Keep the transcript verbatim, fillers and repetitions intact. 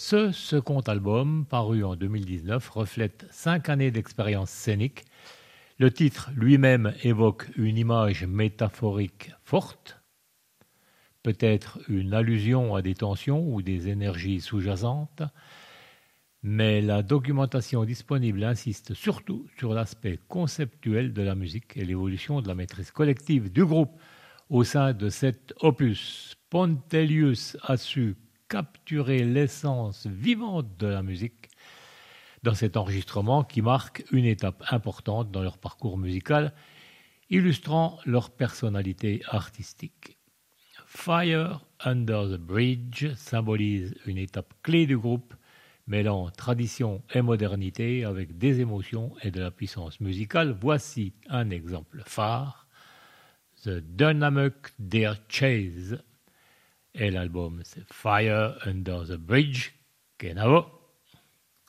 Ce second album, paru en deux mille dix-neuf, reflète cinq années d'expérience scénique. Le titre lui-même évoque une image métaphorique forte, peut-être une allusion à des tensions ou des énergies sous-jacentes, mais la documentation disponible insiste surtout sur l'aspect conceptuel de la musique et l'évolution de la maîtrise collective du groupe au sein de cet opus. Pontelius a su capturer l'essence vivante de la musique dans cet enregistrement qui marque une étape importante dans leur parcours musical, illustrant leur personnalité artistique. Fire Under the Bridge symbolise une étape clé du groupe, mêlant tradition et modernité avec des émotions et de la puissance musicale. Voici un exemple phare, The Dynamic Deer Chase. Et l'album, c'est Fire Under the Bridge. Kenavo.